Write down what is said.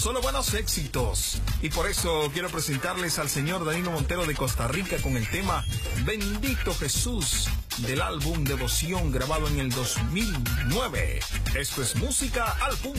Solo buenos éxitos. Y por eso quiero presentarles al señor Danilo Montero de Costa Rica con el tema Bendito Jesús del álbum Devoción grabado en el 2009. Esto es música al punto.